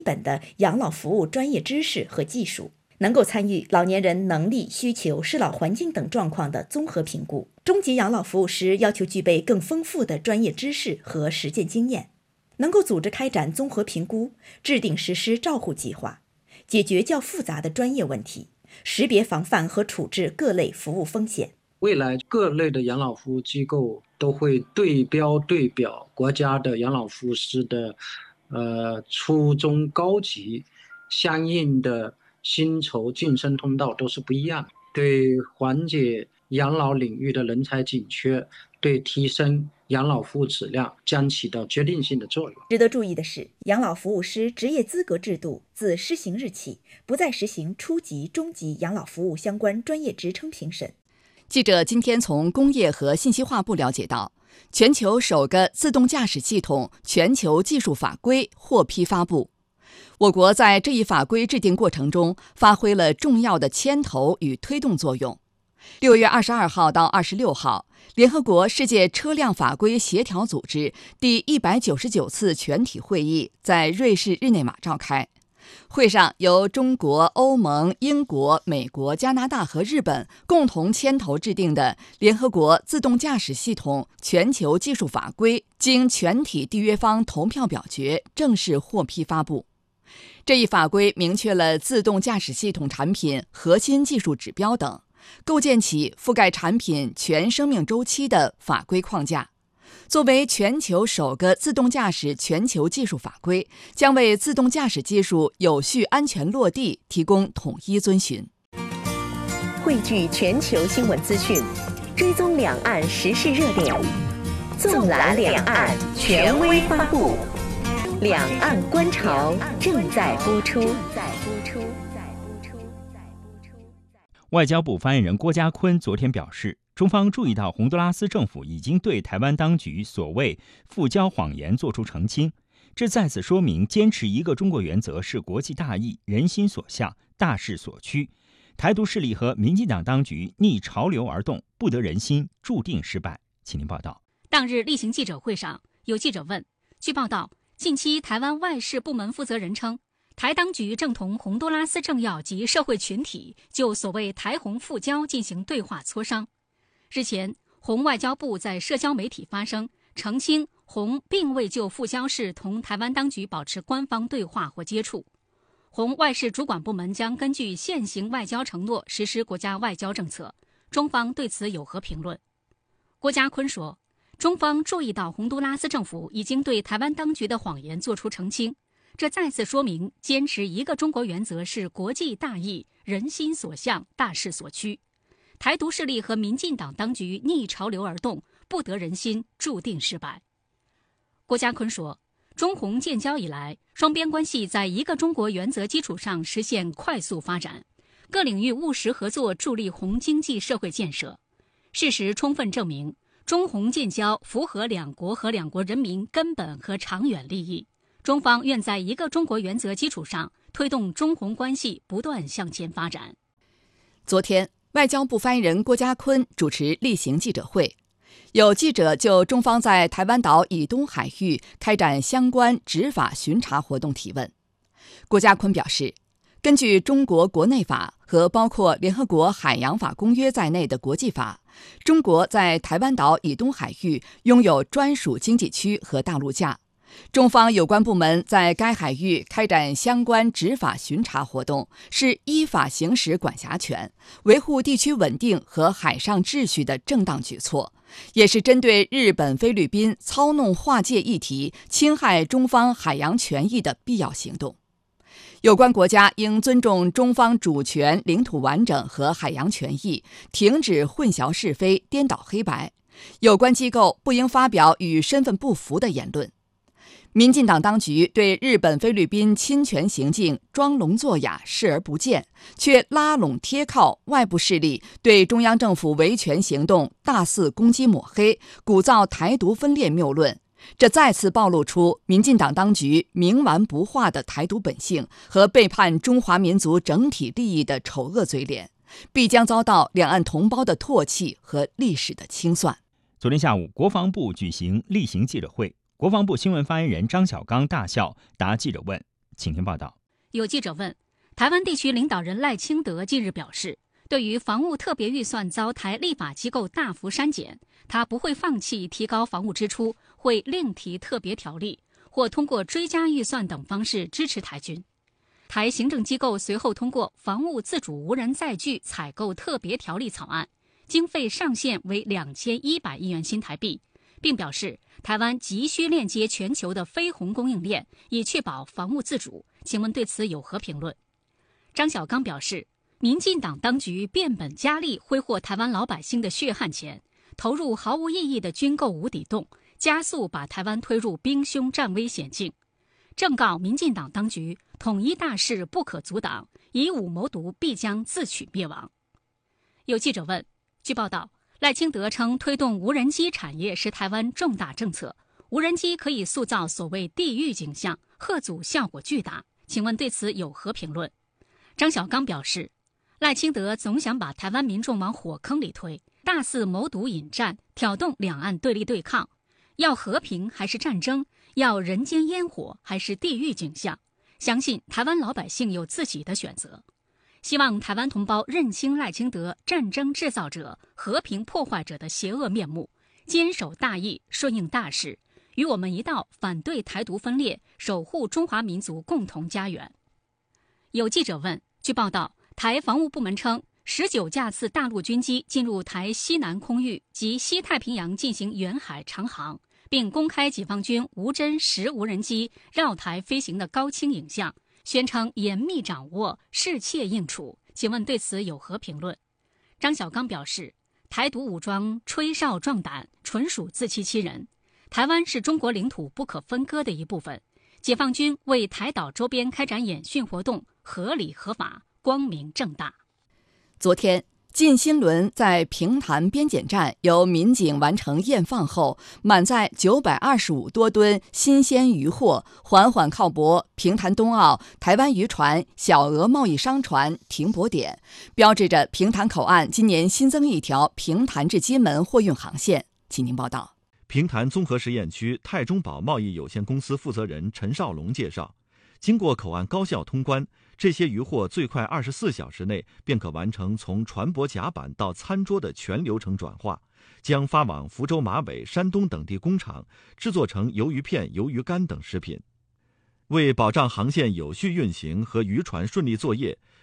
本的养老服务专业知识和技术，能够参与老年人能力、需求、适老环境等状况的综合评估。中级养老服务师要求具备更丰富的专业知识和实践经验，能够组织开展综合评估，制定实施照护计划，解决较复杂的专业问题，识别防范和处置各类服务风险。 未来各类的养老服务机构都会对表国家的养老服务师的初中高级相应的薪酬晋升通道都是不一样的，对缓解养老领域的人才紧缺，对提升养老服务质量将起到决定性的作用。 值得注意的是，养老服务师职业资格制度自施行日起，不再实行初级、中级养老服务相关专业职称评审。 记者今天从工业和信息化部了解到，全球首个自动驾驶系统全球技术法规获批发布。我国在这一法规制定过程中发挥了重要的牵头与推动作用。6月22号到26号，联合国世界车辆法规协调组织第199次全体会议在瑞士日内瓦召开。会上由中国、欧盟、英国、美国、加拿大和日本共同牵头制定的联合国自动驾驶系统全球技术法规，经全体缔约方投票表决，正式获批发布。这一法规明确了自动驾驶系统产品核心技术指标等，构建起覆盖产品全生命周期的法规框架。作为全球首个自动驾驶全球技术法规，将为自动驾驶技术有序安全落地提供统一遵循。 汇聚全球新闻资讯，追踪两岸时事热点，纵览两岸权威发布。两岸观潮正在播出。 外交部发言人郭家坤昨天表示，中方注意到洪都拉斯政府已经对台湾当局所谓复交谎言作出澄清，这再次说明坚持一个中国原则是国际大义、人心所向、大势所趋。台独势力和民进党当局逆潮流而动，不得人心，注定失败。请您报道。 当日例行记者会上，有记者问，据报道，近期台湾外事部门负责人称，台当局正同洪都拉斯政要及社会群体就所谓台洪复交进行对话磋商。日前，洪外交部在社交媒体发声，澄清洪并未就复交事同台湾当局保持官方对话或接触。洪外事主管部门将根据现行外交承诺实施国家外交政策，中方对此有何评论？郭家坤说，中方注意到洪都拉斯政府已经对台湾当局的谎言作出澄清，这再次说明坚持一个中国原则是国际大义、人心所向、大势所趋。台独势力和民进党当局逆潮流而动，不得人心，注定失败。郭家坤说，中洪建交以来，双边关系在一个中国原则基础上实现快速发展，各领域务实合作助力洪经济社会建设。事实充分证明，中洪建交符合两国和两国人民根本和长远利益。中方愿在一个中国原则基础上，推动中洪关系不断向前发展。 昨天，外交部发言人郭家坤主持例行记者会，有记者就中方在台湾岛以东海域开展相关执法巡查活动提问。郭家坤表示，根据中国国内法和包括联合国海洋法公约在内的国际法，中国在台湾岛以东海域拥有专属经济区和大陆架。中方有关部门在该海域开展相关执法巡查活动，是依法行使管辖权，维护地区稳定和海上秩序的正当举措，也是针对日本、菲律宾操弄划界议题、侵害中方海洋权益的必要行动。有关国家应尊重中方主权、领土完整和海洋权益，停止混淆是非、颠倒黑白。有关机构不应发表与身份不符的言论。民进党当局对日本、菲律宾侵权行径装聋作哑、视而不见，却拉拢贴靠外部势力对中央政府维权行动大肆攻击抹黑，鼓噪台独分裂谬论。这再次暴露出民进党当局冥顽不化的台独本性和背叛中华民族整体利益的丑恶嘴脸，必将遭到两岸同胞的唾弃和历史的清算。 昨天下午，国防部举行例行记者会，国防部新闻发言人张小刚大校答记者问， 请听报道。 有记者问，台湾地区领导人赖清德近日表示，对于防务特别预算遭台立法机构大幅删减，他不会放弃提高防务支出，会另提特别条例或通过追加预算等方式支持台军。台行政机构随后通过防务自主无人载具采购特别条例草案，经费上限为2100亿元新台币，并表示台湾急需链接全球的非红供应链，以确保防务自主。请问对此有何评论？张小刚表示，民进党当局变本加厉挥霍台湾老百姓的血汗钱，投入毫无意义的军购无底洞，加速把台湾推入兵凶战危险境。正告民进党当局，统一大势不可阻挡，以武谋独必将自取灭亡。有记者问，据报道，赖清德称推动无人机产业是台湾重大政策，无人机可以塑造所谓地狱景象，嚇阻效果巨大，请问对此有何评论？张小刚表示，赖清德总想把台湾民众往火坑里推，大肆谋独引战，挑动两岸对立对抗，要和平还是战争？要人间烟火还是地狱景象？相信台湾老百姓有自己的选择。希望台湾同胞认清赖清德战争制造者、和平破坏者的邪恶面目，坚守大义，顺应大势，与我们一道反对台独分裂，守护中华民族共同家园。有记者问，据报道，台防务部门称，19架次大陆军机进入台西南空域及西太平洋进行远海长航，并公开解放军无侦10无人机绕台飞行的高清影像，宣称严密掌握，视切应处。请问对此有何评论？张小刚表示，台独武装吹哨壮胆，纯属自欺欺人。台湾是中国领土不可分割的一部分，解放军为台岛周边开展演训活动，合理合法，光明正大。 昨天，进新轮在平潭边检站由民警完成验放后，满载925多吨新鲜渔货缓缓靠泊平潭东澳台湾渔船小额贸易商船停泊点，标志着平潭口岸今年新增一条平潭至金门货运航线。请您报道。 平潭综合实验区泰中宝贸易有限公司负责人陈少龙介绍，经过口岸高效通关，这些渔货最快24小时内便可完成从船舶甲板到餐桌的全流程转化，将发往福州、马尾、山东等地工厂，制作成鱿鱼片、鱿鱼干等食品。为保障航线有序运行和渔船顺利作业，